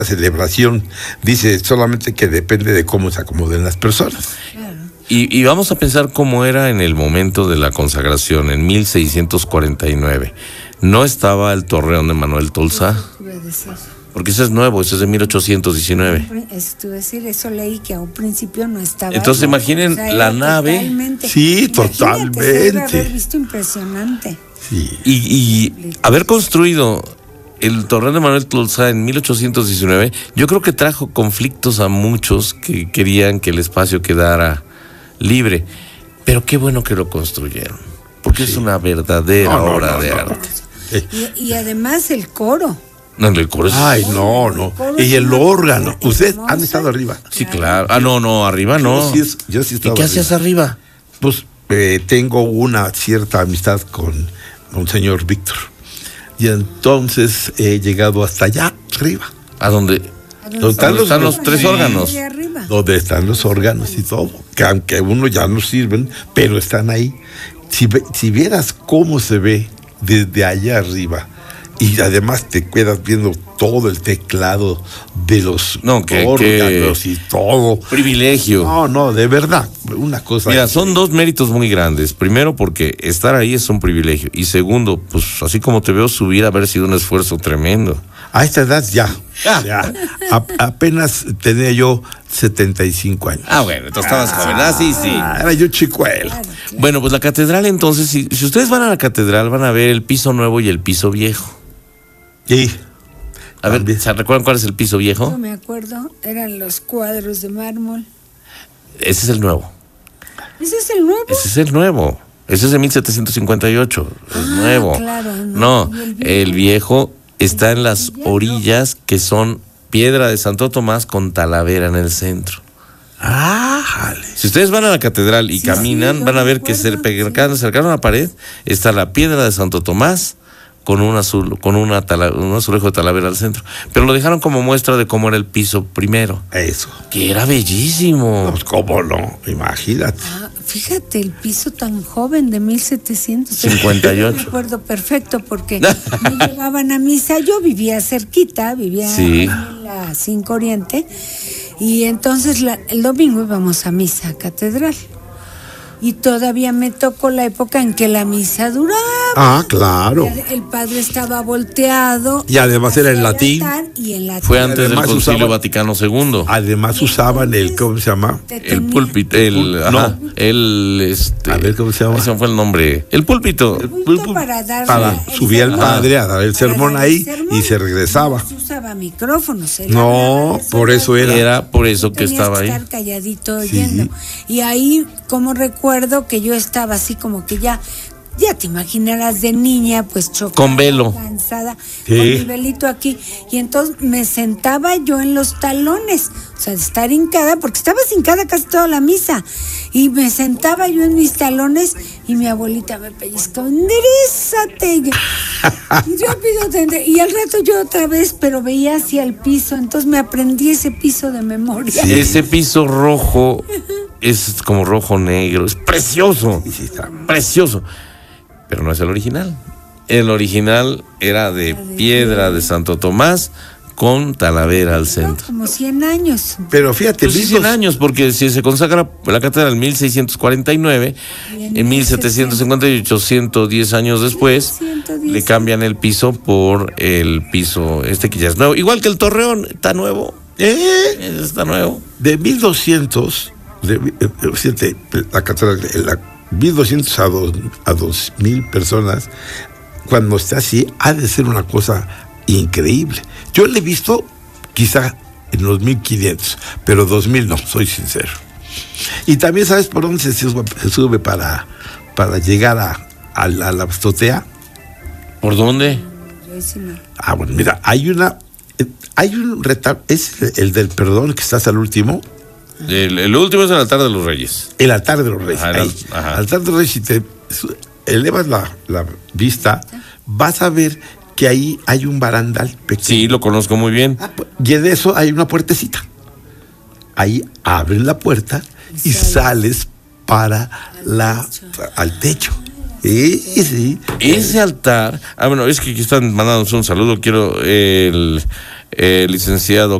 celebración, dice solamente que depende de cómo se acomoden las personas. Claro. Y vamos a pensar cómo era en el momento de la consagración, en 1649. No estaba el torreón de Manuel Tolsá, porque ese es nuevo, ese es de 1819. Es decir, eso leí que a un principio no estaba. Entonces imaginen la nave. Totalmente. Sí, Imagínate, se debe totalmente. haber visto impresionante. Sí. Y haber construido el torreón de Manuel Tolsá en 1819, yo creo que trajo conflictos a muchos que querían que el espacio quedara libre. Pero qué bueno que lo construyeron, porque es una verdadera obra de arte. Y además el coro. No, el coro es... Ay, no. Y el órgano. ¿Ustedes han estado arriba? Sí, claro. Ah, no, arriba no. Yo sí ¿Y estaba qué hacías arriba? Pues tengo una cierta amistad con un señor Víctor. Y entonces he llegado hasta allá arriba. ¿A dónde? ¿Dónde están los tres órganos? Donde están los órganos y todo. Que aunque a uno ya no sirven, pero están ahí. Si vieras cómo se ve desde allá arriba, y además te quedas viendo todo el teclado de los órganos y todo. Privilegio. No, de verdad, una cosa. Mira, son dos méritos muy grandes. Primero, porque estar ahí es un privilegio. Y segundo, pues así como te veo subir, haber sido un esfuerzo tremendo. A esta edad ya. Apenas tenía yo 75 años. Ah, bueno, entonces estabas joven. Ah, sí. Era yo chicuelo. Claro. Bueno, pues la catedral entonces, si ustedes van a la catedral, van a ver el piso nuevo y el piso viejo. Sí. A ver, ¿se recuerdan cuál es el piso viejo? No me acuerdo, eran los cuadros de mármol. Ese es el nuevo. ¿Ese es el nuevo? Ese es el nuevo. Ese es de 1758. Es nuevo. Claro, No, el viejo está en las orillas que son piedra de Santo Tomás con talavera en el centro. Jale. Si ustedes van a la catedral y caminan, van a ver que cerca de una pared está la piedra de Santo Tomás con un azulejo de talavera al centro. Pero lo dejaron como muestra de cómo era el piso primero. Eso. Que era bellísimo. Pues cómo no, imagínate. Fíjate, el piso tan joven de 1758. Yo recuerdo perfecto porque me llevaban a misa. Yo vivía cerquita, en la 5 Oriente. Y entonces el domingo íbamos a misa a catedral. Y todavía me tocó la época en que la misa duraba. Claro. El padre estaba volteado. Y además era en latín. Fue antes del Concilio Vaticano II. Además usaban ¿cómo se llama? El púlpito. A ver, ¿cómo se llama? Ese fue el nombre. El púlpito. Para subía el padre a dar el sermón ahí y se regresaba. No se usaba micrófonos. Por eso era. Era por eso que estaba ahí. Estar calladito oyendo. Y ahí, como recuerdo que yo estaba así como que ya te imaginarás de niña, pues chocada, con velo, cansada, con mi velito aquí, y entonces me sentaba yo en los talones, o sea, de estar hincada, porque estaba hincada casi toda la misa, y me sentaba yo en mis talones, y mi abuelita me pellizcaba, enderezate, y rápido, y al rato yo otra vez, pero veía hacia el piso, entonces me aprendí ese piso de memoria. Sí, ese piso rojo es como rojo negro, es precioso, precioso. Pero no es el original. El original era de piedra de Santo Tomás con talavera al centro. Como 100 años. Pero fíjate, pues 100 años, porque si se consagra la catedral en 1649, en 1758, 110 años después, le cambian el piso por el piso que ya es nuevo. Igual que el Torreón, está nuevo. Está nuevo. De 1200, la catedral, 1200 a 2000 personas, cuando está así, ha de ser una cosa increíble. Yo le he visto quizá en los 1500, pero 2000 no, soy sincero. Y también, ¿sabes por dónde se sube para llegar a la azotea? ¿Por dónde? Bueno, mira, hay un retablo, es el del perdón que está hasta el último. El último es el altar de los Reyes. El altar de los Reyes. Ajá. Altar de los Reyes, si te elevas la vista, vas a ver que ahí hay un barandal pequeño. Sí, lo conozco muy bien. Y de eso hay una puertecita. Ahí abres la puerta y sales al techo. Sí. Ese altar. Bueno, es que aquí están mandándonos un saludo. Quiero licenciado